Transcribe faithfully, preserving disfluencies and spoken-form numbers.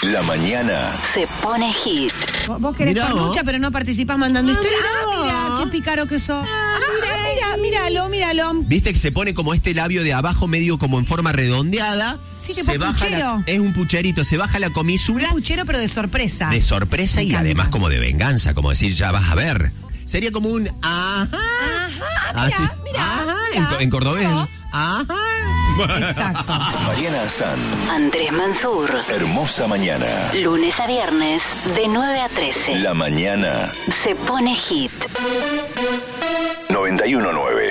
La mañana se pone hit. Vos, vos querés Mirá cornucha, vos. pero no participás mandando Ah, historias. mirá Ah, mira, vos. qué pícaro que sos. Ah, mira, míralo, míralo. Viste que se pone como este labio de abajo medio como en forma redondeada. Sí, tipo se baja la- puchero. es un pucherito, se baja la comisura Un puchero, pero de sorpresa. de sorpresa Me y encanta. además como de venganza, como decir, ya vas a ver. Sería como un ajá. Ajá, Así. mira, mira. Ajá, mira. en, co- en cordobés. No. Ajá. Exacto. Mariana Azán. Andrés Mansur. Hermosa mañana. Lunes a viernes, de nueve a trece. La mañana Se pone hit. noventa y uno nueve.